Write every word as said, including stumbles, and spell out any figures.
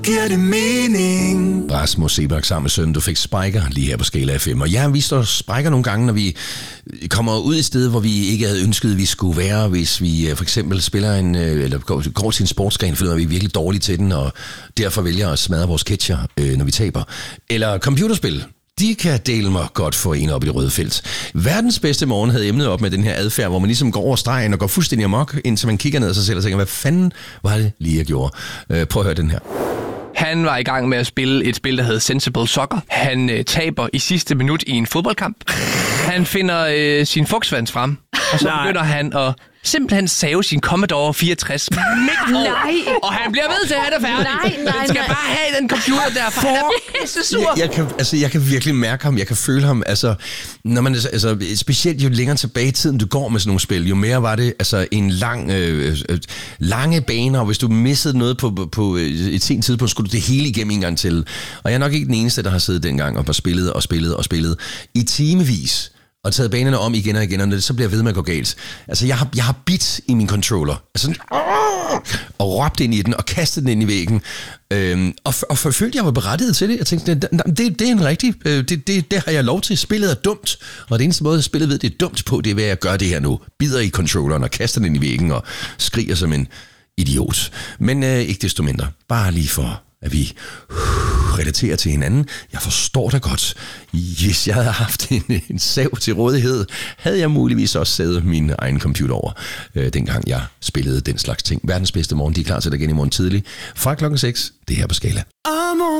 Giver det mening? Rasmus Sebak sammen med sønnen, du fik Spiker lige her på Skala F M. Og ja, vi står Spiker nogle gange, når vi kommer ud i sted, hvor vi ikke havde ønsket, at vi skulle være. Hvis vi for eksempel spiller en, eller går, går til en sportsgren, finder vi er virkelig dårlige til den, og derfor vælger at smadre vores catcher, når vi taber. Eller computerspil. De kan dele mig godt for en op i det røde felt. Verdens bedste morgen havde emnet op med den her adfærd, hvor man ligesom går over stregen og går fuldstændig amok, indtil man kigger ned af sig selv og tænker, hvad fanden var det lige, jeg gjorde? Uh, prøv at høre den her. Han var i gang med at spille et spil, der hedder Sensible Soccer. Han øh, taber i sidste minut i en fodboldkamp. Han finder øh, sin fugsvans frem, og så Nej. begynder han at simpelthen save sin Commodore fireogtres midt over. Og han bliver ved til, at han er færdig. Nej, nej, han skal nej. bare have den computer der, for han er pisse sur. Jeg, jeg, kan, altså, jeg kan virkelig mærke ham, jeg kan føle ham. Altså, når man, altså, specielt jo længere tilbage i tiden, du går med sådan nogle spil, jo mere var det altså, en lang, øh, øh, lange bane, og hvis du missede noget på, på, på et sent tidspunkt, skulle du det hele igennem en gang til. Og jeg er nok ikke den eneste, der har siddet dengang og bare spillet og spillet og spillet i timevis. Og taget banerne om igen og igen, og det så bliver ved med at gå galt. Altså, jeg har, jeg har bidt i min controller. Altså, og råbt ind i den, og kastet den ind i væggen. Øhm, og, og forfølte, jeg var berettiget til det. Jeg tænkte, det, det, det er en rigtig... Det, det, det har jeg lov til. Spillet er dumt. Og det eneste måde, spillet ved, det er dumt på, det er ved at gøre det her nu. Bider i controlleren og kaster den ind i væggen, og skriger som en idiot. Men øh, ikke desto mindre. Bare lige for, at vi... relaterer til hinanden. Jeg forstår det godt. Hvis jeg havde haft en, en sav til rådighed, havde jeg muligvis også savet min egen computer over, øh, dengang jeg spillede den slags ting. Verdens bedste morgen, de er klar til dig igen i morgen tidlig. Fra klokken seks, det her på Skala.